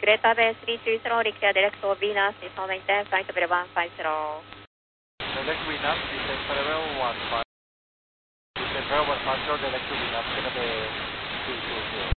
Greta Bay 330, clear direct to Venus, is on maintain, flight level 150. Direct to Venus, descent level 15. Descent level 150, direct to Venus, Greta Bay 330.